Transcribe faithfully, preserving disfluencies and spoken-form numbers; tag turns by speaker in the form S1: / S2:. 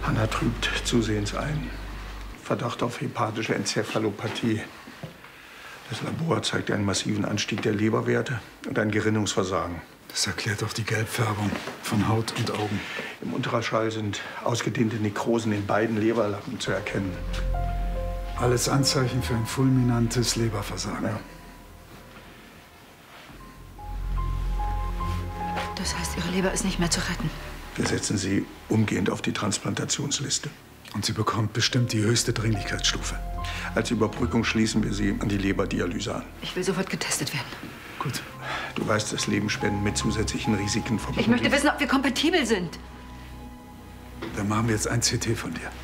S1: Hanna trübt zusehends ein. Verdacht auf hepatische Enzephalopathie. Das Labor zeigt einen massiven Anstieg der Leberwerte und ein Gerinnungsversagen.
S2: Das erklärt auch die Gelbfärbung von Haut und Augen.
S1: Im Ultraschall sind ausgedehnte Nekrosen in beiden Leberlappen zu erkennen.
S2: Alles Anzeichen für ein fulminantes Leberversagen.
S1: Ja.
S3: Das heißt, Ihre Leber ist nicht mehr zu retten.
S1: Wir setzen Sie umgehend auf die Transplantationsliste.
S2: Und sie bekommt bestimmt die höchste Dringlichkeitsstufe.
S1: Als Überbrückung schließen wir Sie an die Leberdialyse an.
S3: Ich will sofort getestet werden.
S1: Gut. Du weißt, dass Lebensspenden mit zusätzlichen Risiken verbunden sind.
S3: Ich möchte wissen, ob wir kompatibel sind.
S2: Dann machen wir jetzt ein C T von dir.